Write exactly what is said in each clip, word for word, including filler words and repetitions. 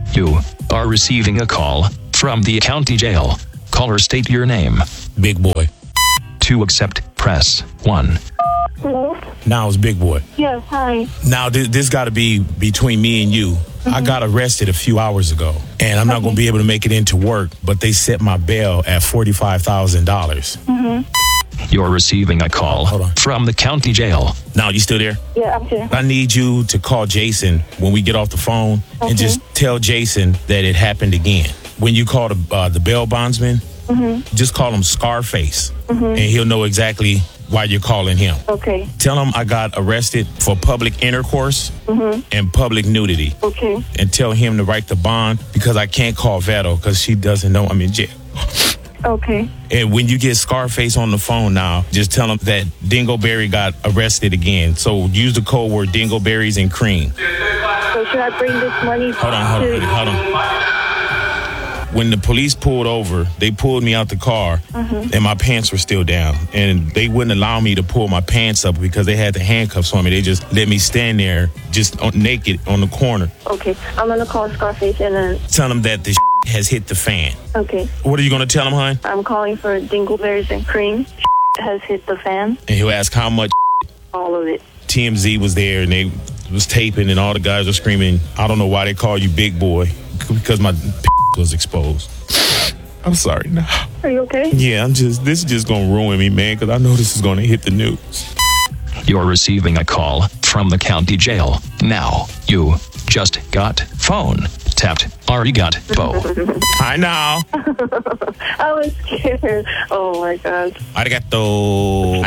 You are receiving a call from the county jail. Caller, state your name. Big boy. To accept, press one. Hello? Now it's Big Boy. Yes, hi. Now th- this got to be between me and you. Mm-hmm. I got arrested a few hours ago, and I'm not going to be able to make it into work, but they set my bail at forty-five thousand dollars. Mm-hmm. You're receiving a call Hold on. from the county jail. Now, you still there? Yeah, I'm here. I need you to call Jason when we get off the phone Okay. and just tell Jason that it happened again. When you call the, uh, the bail bondsman, Mm-hmm. just call him Scarface, Mm-hmm. and he'll know exactly why you're calling him. Okay. Tell him I got arrested for public intercourse Mm-hmm. and public nudity. Okay. And tell him to write the bond because I can't call Vetto because she doesn't know I'm in jail. Okay. And when you get Scarface on the phone now, just tell him that Dingleberry got arrested again. So use the code word Dingleberries and cream. So should I bring this money Hold on, hold on, to... hold on. When the police pulled over, they pulled me out the car, Mm-hmm. and my pants were still down. And they wouldn't allow me to pull my pants up because they had the handcuffs on me. They just let me stand there just on, naked on the corner. Okay. I'm going to call Scarface and then... Tell them that the has hit the fan. Okay. What are you going to tell him, hon? I'm calling for Dingleberries and cream. Has hit the fan. And he'll ask how much. All of it. T M Z was there, and they was taping, and all the guys were screaming, I don't know why they call you Big Boy, because my was exposed. I'm sorry now. Are you okay? Yeah, I'm just, this is just going to ruin me, man, because I know this is going to hit the news. You're receiving a call from the county jail. Now, you just got phone. Tapped. Arigato. Hi now. I was scared. Oh, my God. Arigato.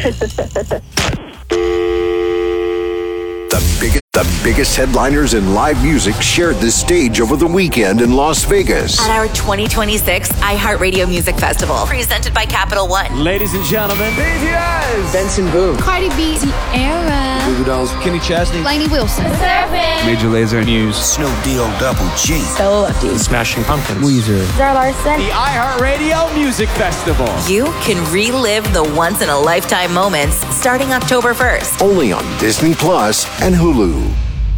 The biggest, the biggest headliners in live music shared this stage over the weekend in Las Vegas. At our twenty twenty-six iHeartRadio Music Festival, presented by Capital One. Ladies and gentlemen, B T S, Benson Boone, Cardi B, Tierra, Goo Goo Dolls, Kenny Chesney, Lainey Wilson, Major Lazer News, Snoop D O Double G, Stella Lefty, Smashing Pumpkins, Weezer, Zara Larson. the iHeartRadio Music Festival. You can relive the once-in-a-lifetime moments starting October first. Only on Disney Plus and Hulu.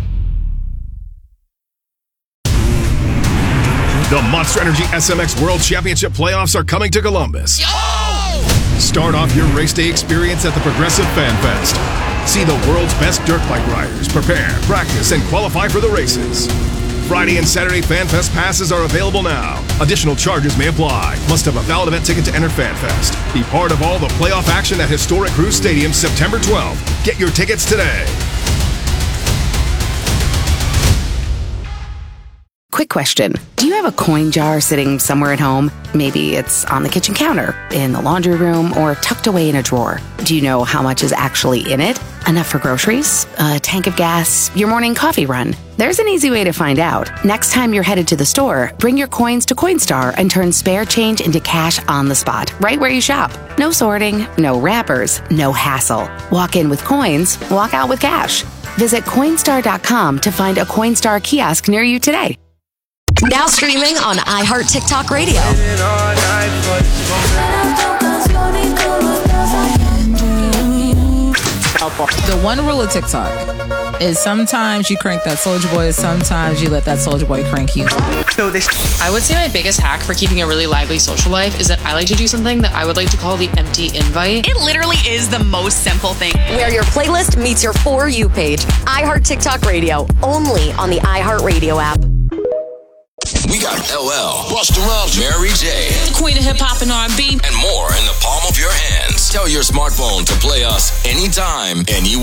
The Monster Energy S M X World Championship playoffs are coming to Columbus. Start off your race day experience at the Progressive Fan Fest. See the world's best dirt bike riders prepare, practice, and qualify for the races. Friday and Saturday Fan Fest passes are available now. Additional charges may apply. Must have a valid event ticket to enter Fan Fest. Be part of all the playoff action at historic Cruz Stadium September twelfth. Get your tickets today. Quick question. Do you have a coin jar sitting somewhere at home? Maybe it's on the kitchen counter, in the laundry room, or tucked away in a drawer. Do you know how much is actually in it? Enough for groceries, a tank of gas, your morning coffee run? There's an easy way to find out. Next time you're headed to the store, bring your coins to Coinstar and turn spare change into cash on the spot, right where you shop. No sorting, no wrappers, no hassle. Walk in with coins, walk out with cash. Visit Coinstar dot com to find a Coinstar kiosk near you today. Now streaming on iHeart TikTok Radio. The one rule of TikTok is sometimes you crank that Soulja Boy, sometimes you let that Soulja Boy crank you. I would say my biggest hack for keeping a really lively social life is that I like to do something that I would like to call the empty invite. It literally is the most simple thing. Where your playlist meets your For You page. iHeart TikTok Radio, only on the iHeartRadio app. We got L L, Busta Rhymes, Mary J, The queen of hip hop and R and B, and more in the palm of your hands. Tell your smartphone to play us anytime, anywhere.